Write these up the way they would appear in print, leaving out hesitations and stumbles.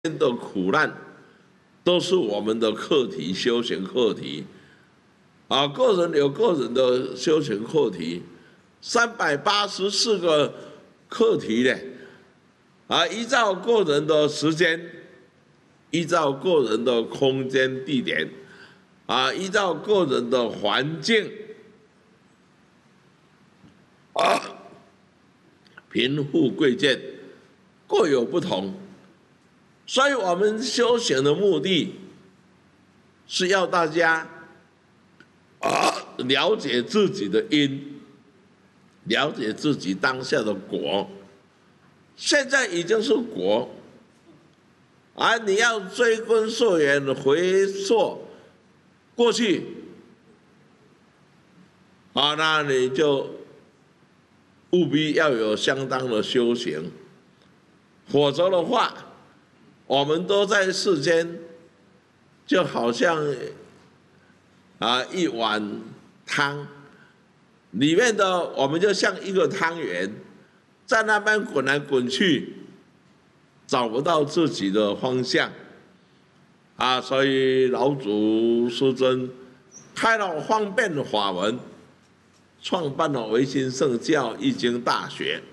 的苦难都是我们的课题，修行课题。个人有个人的修行课题，384个课题呢，依照个人的时间，依照个人的空间地点，依照个人的环境，贫富贵贱各有不同。所以我们修行的目的是要大家了解自己的因，了解自己当下的果。现在已经是果，你要追根溯源，回溯过去，那你就务必要有相当的修行，否则的话，我们都在世间，就好像一碗汤，里面的我们就像一个汤圆，在那边滚来滚去，找不到自己的方向，所以老祖师尊开了方便法门，创办了唯心圣教《易经大学》，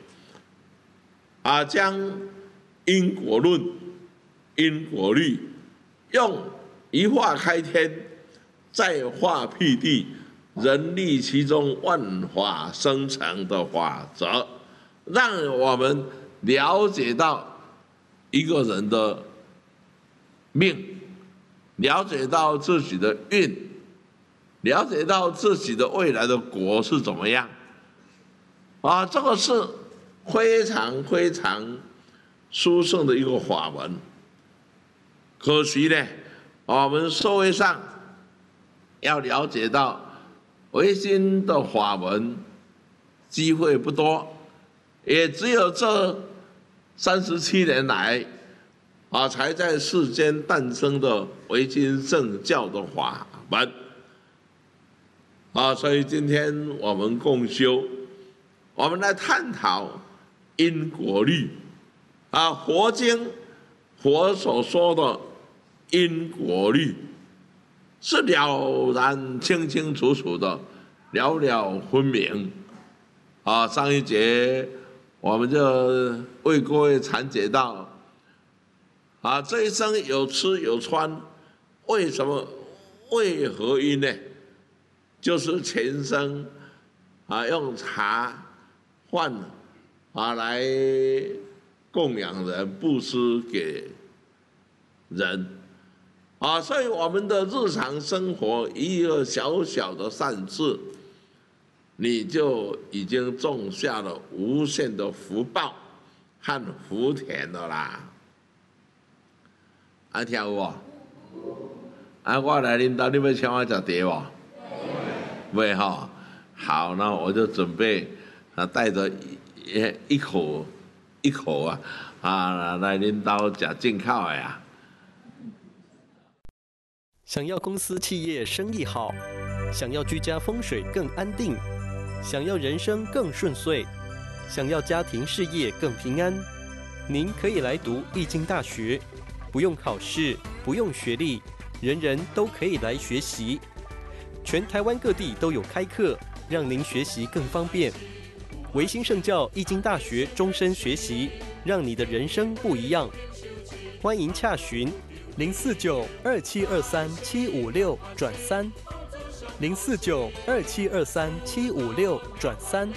将因果论、因果律用一化开天，再化辟地，人力其中，万法生成的法则，让我们了解到一个人的命，了解到自己的运，了解到自己的未来的果是怎么样。这个是非常非常殊胜的一个法门。可惜呢，我们社会上要了解到唯心的法门机会不多，也只有这37年来才在世间诞生的唯心圣教的法门。所以今天我们共修，我们来探讨因果律。佛经佛所说的因果律是了然清清楚楚的，了了分明。上一节我们就为各位阐解到，这一生有吃有穿，为什么？为何因呢？就是前生用茶饭来供养人，布施给人。所以我们的日常生活一个小小的善事，你就已经种下了无限的福报和福田了啦。听有无？我来领导，你要请我吃茶无？袂哈。好，那我就准备带着一口来领导吃进口的呀。 想要公司企业生意好，想要居家风水更安定，想要人生更顺遂，想要家庭事业更平安，您可以来读易经大学，不用考试，不用学历，人人都可以来学习。全台湾各地都有开课，让您学习更方便。唯心圣教易经大学终身学习，让你的人生不一样。欢迎洽询049-2723-756-3，049-2723-756-3。